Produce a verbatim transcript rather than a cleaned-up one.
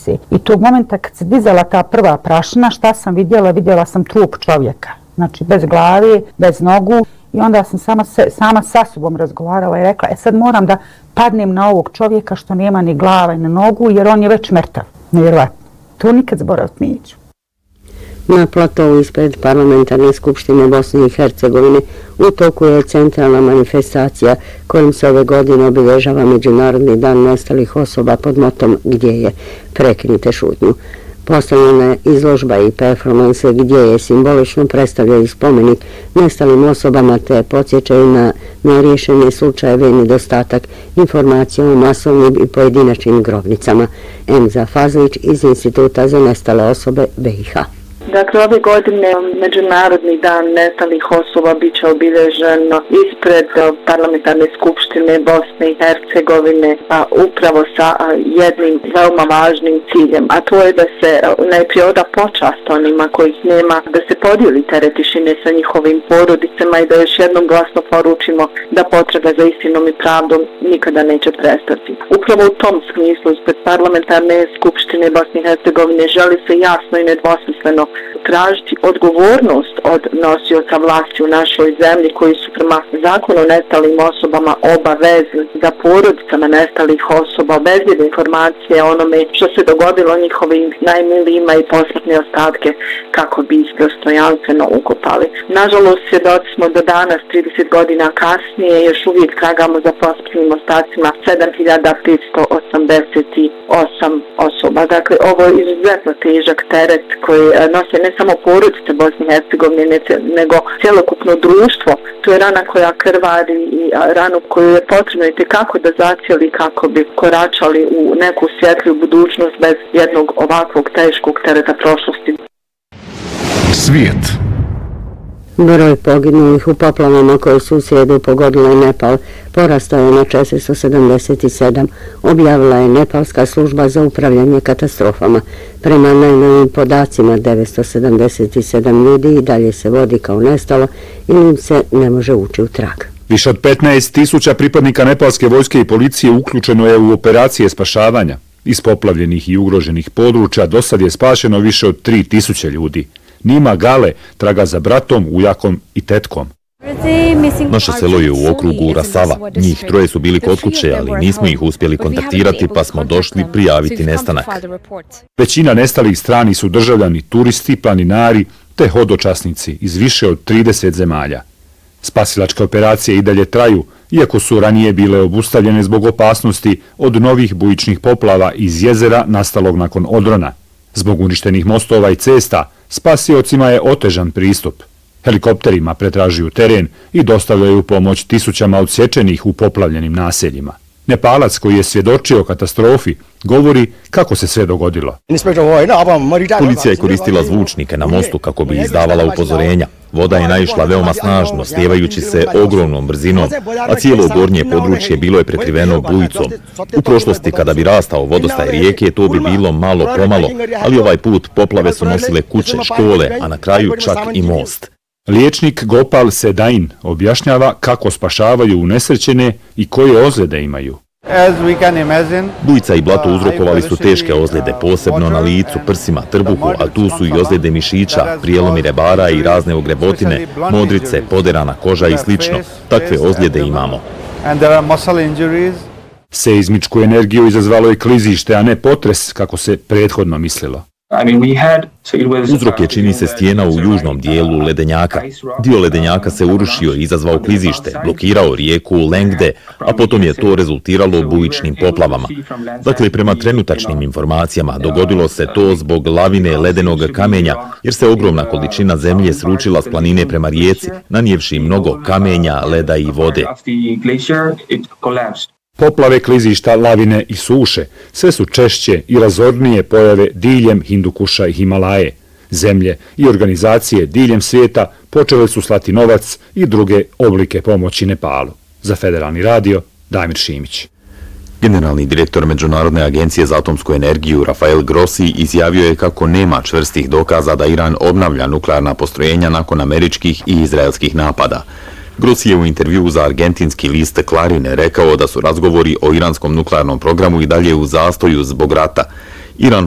dese. I tog momenta kad se dizala ta prva prašina, šta sam vidjela? Vidjela sam trup čovjeka. Znači bez glave, bez nogu. I onda sam sama, se, sama sa sobom razgovarala i rekla, e sad moram da padnem na ovog čovjeka što nema ni glave ni nogu, jer on je već mrtav. Nevjerojatno. To nikad zaboraviti neću. Na platovu ispred Parlamentarne skupštine Bosne i Hercegovine u toku je centralna manifestacija kojim se ove godine obilježava Međunarodni dan nestalih osoba pod motom Gdje je? Prekinite šutnju. Postavljena je izložba i performanse gdje je simbolično predstavljaju spomenik nestalim osobama te podsjećaju na neriješene slučajeve i nedostatak informacija o masovnim i pojedinačnim grobnicama. Emza Fazlić iz Instituta za nestale osobe B i H. Dakle, ove godine Međunarodni dan nestalih osoba bit će obilježen ispred Parlamentarne skupštine Bosne i Hercegovine, a upravo sa jednim veoma važnim ciljem, a to je da se najprije oda počast onima kojih nema, da se podijeli teret tišine sa njihovim porodicama i da još jednom glasno poručimo da potreba za istinom i pravdom nikada neće prestati. Upravo u tom smislu ispred Parlamentarne skupštine Bosne i Hercegovine želi se jasno i nedvosmisleno tražiti odgovornost od nosioca vlasti u našoj zemlji koji su prema zakonu o nestalim osobama obavezni da porodicama nestalih osoba obezbijede informacije o onome što se dogodilo njihovim najmilijima i posmrtne ostatke kako bi ih dostojanstveno ukopali. Nažalost, svjedoci smo do danas, trideset godina kasnije, još uvijek tragamo za posmrtnim ostacima sedam hiljada petsto osamdeset osam osoba. Dakle, ovo je izuzetno težak teret koji nose ne samo porodice Bosne i Hercegovine, nego cjelokupno društvo. To je rana koja krvari i ranu koju je potrebno i tekako da zacijeli kako bi koračali u neku svjetliju budućnost bez jednog ovakvog teškog tereta prošlosti. Svijet. Broj poginulih u poplavama koje su u srijedu pogodile Nepal porastao je na četiristo sedamdeset sedam, objavila je Nepalska služba za upravljanje katastrofama. Prema najnovijim podacima devetsto sedamdeset sedam ljudi i dalje se vodi kao nestalo ili im se ne može ući u trag. Više od petnaest tisuća pripadnika nepalske vojske i policije uključeno je u operacije spašavanja. Iz poplavljenih i ugroženih područja do sad je spašeno više od tri tisuće ljudi. Nima Gale traga za bratom, ujakom i tetkom. Naše selo je u okrugu Rasava. Njih troje su bili kod kuće, ali nismo ih uspjeli kontaktirati pa smo došli prijaviti nestanak. Većina nestalih strani su državljani, turisti, planinari te hodočasnici iz više od trideset zemalja. Spasilačke operacije i dalje traju, iako su ranije bile obustavljene zbog opasnosti od novih bujičnih poplava iz jezera nastalog nakon odrona. Zbog uništenih mostova i cesta, spasiocima je otežan pristup. Helikopterima pretražuju teren i dostavljaju pomoć tisućama odsječenih u poplavljenim naseljima. Nepalac koji je svjedočio katastrofi govori kako se sve dogodilo. Policija je koristila zvučnike na mostu kako bi izdavala upozorenja. Voda je naišla veoma snažno, slijevajući se ogromnom brzinom, a cijelo gornje područje bilo je prekriveno bujicom. U prošlosti, kada bi rastao vodostaj rijeke, to bi bilo malo pomalo, ali ovaj put poplave su nosile kuće, škole, a na kraju čak i most. Liječnik Gopal Sedain objašnjava kako spašavaju unesrećene i koje ozljede imaju. Bujica i blato uzrokovali su teške ozljede, posebno na licu, prsima, trbuhu, a tu su i ozljede mišića, prijelomi rebara i razne ogrebotine, modrice, poderana koža i slično. Takve ozljede imamo. Seizmičku energiju izazvalo je klizište, a ne potres, kako se prethodno mislilo. Uzrok je, čini se, stijena u južnom dijelu ledenjaka. Dio ledenjaka se urušio i izazvao klizište, blokirao rijeku Lengde, a potom je to rezultiralo bujičnim poplavama. Dakle, prema trenutačnim informacijama, dogodilo se to zbog lavine ledenog kamenja, jer se ogromna količina zemlje sručila s planine prema rijeci, nanijevši mnogo kamenja, leda i vode. Poplave, klizišta, lavine i suše sve su češće i razornije pojave diljem Hindukuša i Himalaje. Zemlje i organizacije diljem svijeta počele su slati novac i druge oblike pomoći Nepalu. Za Federalni radio, Damir Šimić. Generalni direktor Međunarodne agencije za atomsku energiju Rafael Grossi izjavio je kako nema čvrstih dokaza da Iran obnavlja nuklearna postrojenja nakon američkih i izraelskih napada. Grossi je u intervjuu za argentinski list Clarin rekao da su razgovori o iranskom nuklearnom programu i dalje u zastoju zbog rata. Iran